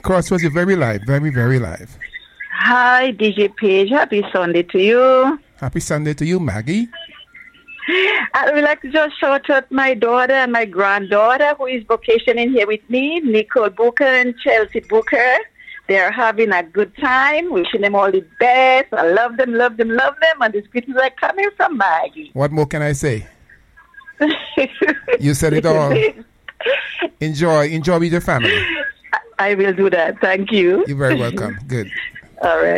Crossroads. You're very live. Very, very live. Hi, DJ Page. Happy Sunday to you. Happy Sunday to you, Maggie. I would like to just shout out my daughter and my granddaughter who is vacationing here with me, Nicole Booker and Chelsea Booker. They're having a good time. Wishing them all the best. I love them, love them, love them. And these greetings are coming from Maggie. What more can I say? You said it all. Enjoy with your family. I will do that. Thank you. You're very welcome. Good. All right.